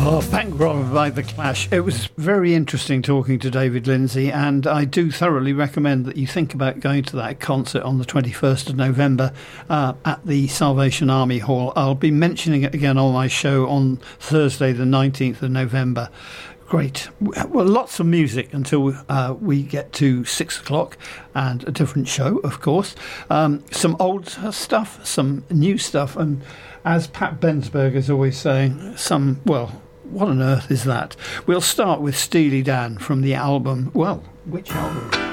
Bankroll by The Clash. It was very interesting talking to David Lindsay, and I do thoroughly recommend that you think about going to that concert on the 21st of November at the Salvation Army Hall. I'll be mentioning it again on my show on Thursday the 19th of November. Great. Well, lots of music until we get to 6 o'clock and a different show, of course. Some old stuff, some new stuff, and as Pat Bensberg is always saying, what on earth is that? We'll start with Steely Dan from the album, which album?